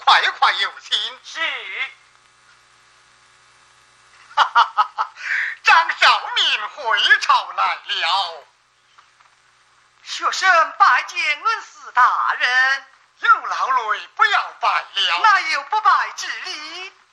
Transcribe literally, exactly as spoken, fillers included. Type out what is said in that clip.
快快有请。 是。 哈哈哈哈！张少民回朝来了。 学生拜见恩师大人。 有劳累，不要拜了。 哪有不拜之理？